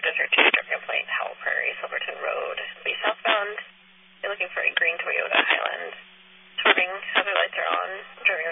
Desert 2, Strip Complaint, Howell Prairie, Silverton Road. Be southbound. You're looking for a green Toyota Highland. Swerving, hazard lights are on. Driving